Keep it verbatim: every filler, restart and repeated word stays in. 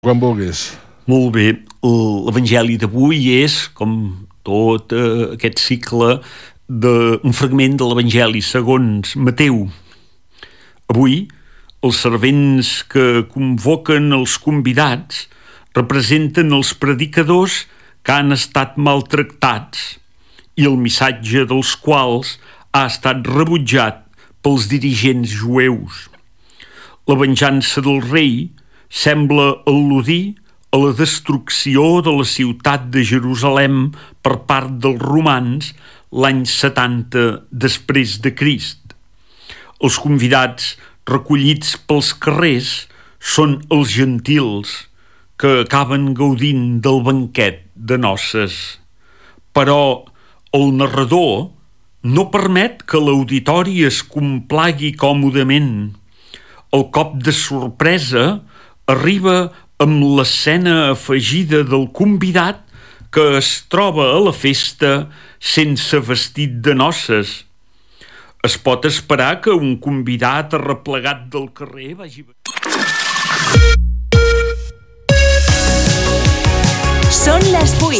Quan vulguis. Molt bé. L'Evangeli d'avui és, com tot eh, aquest cicle, de, un fragment de l'Evangeli segons Mateu. Avui, els servents que convoquen els convidats representen els predicadors que han estat maltractats i el missatge dels quals ha estat rebutjat pels dirigents jueus. La venjança del rei sembla al·ludir a la destrucció de la ciutat de Jerusalem per part dels romans l'any setanta després de Crist. Els convidats recollits pels carrers són els gentils que acaben gaudint del banquet de noces. Però el narrador no permet que l'auditori es complagui còmodament. El cop de sorpresa arriba amb l'escena afegida del convidat que es troba a la festa sense vestit de noces. Es pot esperar que un convidat arreplegat del carrer vagi... Són les vuit.